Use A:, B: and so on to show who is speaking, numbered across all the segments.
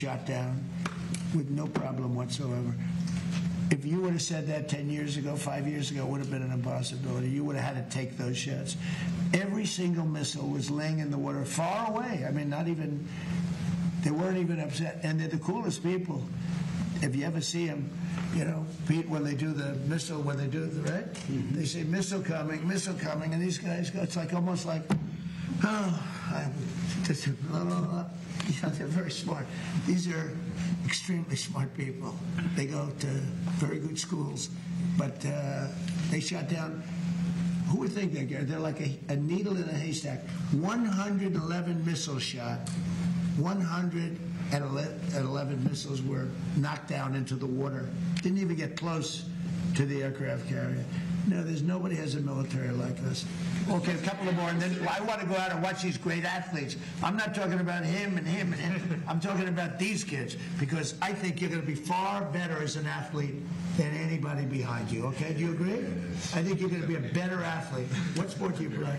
A: shot down with no problem whatsoever. If you would have said that 10 years ago, 5 years ago, it would have been an impossibility. You would have had to take those shots. Every single missile was laying in the water far away. I mean, not even, they weren't even upset. And they're the coolest people. If you ever see them, you know, Pete, when they do the missile, when they do the, right? Mm-hmm. They say, missile coming, and these guys go, it's like almost like, oh, I'm just, blah, blah, blah. You know, they're very smart. These are extremely smart people. They go to very good schools, but they shot down. Who would think they're like a needle in a haystack? 111 missiles shot. 111 missiles were knocked down into the water. Didn't even get close to the aircraft carrier. No, there's nobody has a military like us. Okay, a couple of more, and then I want to go out and watch these great athletes. I'm not talking about him and him and him. I'm talking about these kids, because I think you're going to be far better as an athlete than anybody behind you, okay? Do you agree? I think you're going to be a better athlete. What sport do you play?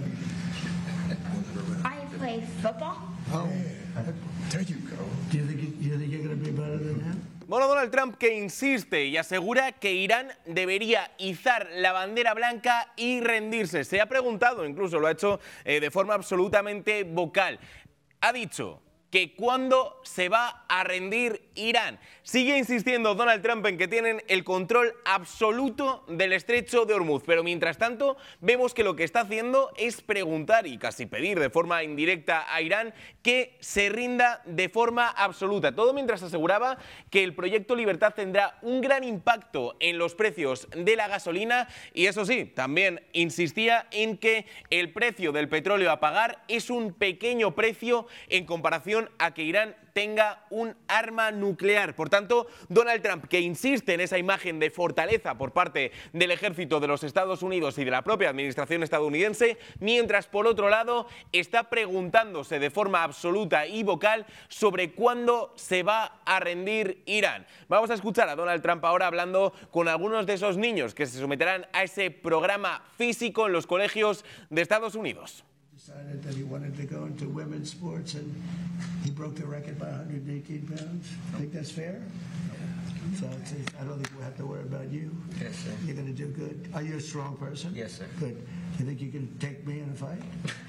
B: I play football.
A: Oh,
C: there you go.
A: Do you think you're going to be better than him?
D: Bueno, Donald Trump que insiste y asegura que Irán debería izar la bandera blanca y rendirse. Se ha preguntado, incluso lo ha hecho de forma absolutamente vocal. Ha dicho que cuándo se va a rendir Irán. Sigue insistiendo Donald Trump en que tienen el control absoluto del estrecho de Hormuz, pero mientras tanto vemos que lo que está haciendo es preguntar y casi pedir de forma indirecta a Irán que se rinda de forma absoluta. Todo mientras aseguraba que el proyecto Libertad tendrá un gran impacto en los precios de la gasolina y eso sí, también insistía en que el precio del petróleo a pagar es un pequeño precio en comparación a que Irán tenga un arma nuclear. Por tanto, Donald Trump, que insiste en esa imagen de fortaleza por parte del ejército de los Estados Unidos y de la propia administración estadounidense, mientras por otro lado está preguntándose de forma absoluta y vocal sobre cuándo se va a rendir Irán. Vamos a escuchar a Donald Trump ahora hablando con algunos de esos niños que se someterán a ese programa físico en los colegios de Estados Unidos.
A: Decided that he wanted to go into women's sports, and he broke the record by 118 pounds. Think that's fair? So I don't think we'll have to worry about you.
C: Yes, sir.
A: You're going to do good. Are you a strong person?
C: Yes, sir.
A: Good. You think you can take me in a fight?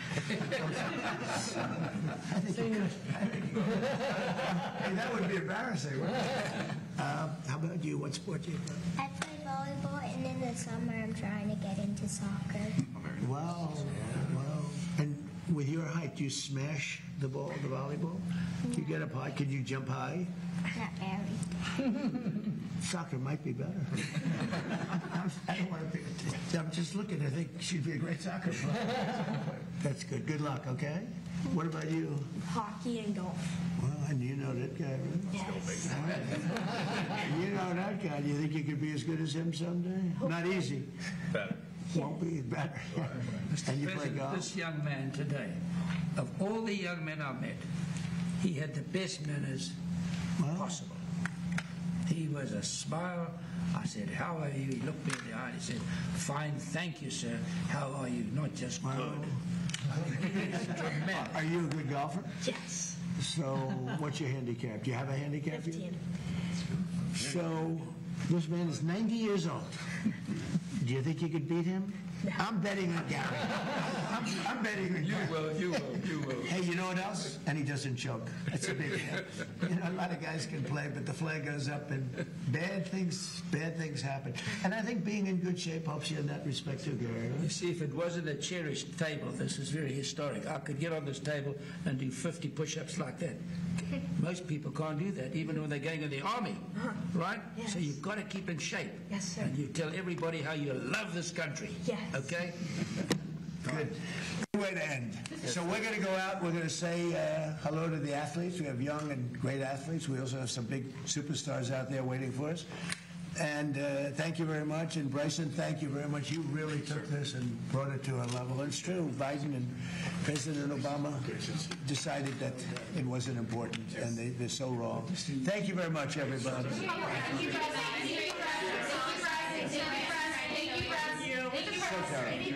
A: I think you could. Hey, that would be embarrassing, wouldn't it? How about you? What sport do you play?
B: I play volleyball, and in the summer I'm trying to get into soccer.
A: Wow. Wow. And with your height, do you smash the ball, the volleyball? Do you get up high? Can you jump high?
B: Not very.
A: Soccer might be better. I don't want to be. I'm just looking. I think she'd be a great soccer player. That's good. Good luck, okay? What about you?
B: Hockey and golf.
A: Well, and you know that guy, right?
B: Yes.
A: You know that guy. Do you think you could be as good as him someday? Not easy.
C: Better.
A: Won't be better. And you play golf?
E: This young man today, of all the young men I've met, he had the best manners possible. He was a smile. I said, how are you? He looked me in the eye and he said, fine, thank you, sir. How are you? Not just good.
A: Are you a good golfer?
B: Yes.
A: So, what's your handicap? Do you have a handicap?
B: 15.
A: So, this man is 90 years old. Do you think you could beat him?
B: No.
A: I'm betting on Gary. I'm betting on Gary.
C: You will.
A: Hey, you know what else? And he doesn't choke. That's a big deal. You know, a lot of guys can play, but the flag goes up and bad things happen. And I think being in good shape helps you in that respect too, Gary.
E: You see, if it wasn't a cherished table, this is very historic. I could get on this table and do 50 push-ups like that. Most people can't do that, even when they're going in the army, right?
B: Yes.
E: So you've got to keep in shape.
B: Yes, sir.
E: And you tell everybody how you love this country.
B: Yes.
E: Okay?
A: Good. Good way to end. So we're going to go out. We're going to say hello to the athletes. We have young and great athletes. We also have some big superstars out there waiting for us. And thank you very much. And Bryson, thank you very much. You really took this and brought it to a level. And it's true. Biden and President Obama decided that it wasn't important, and they're so wrong. Thank you very much, everybody.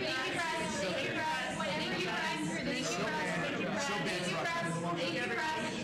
A: So bad.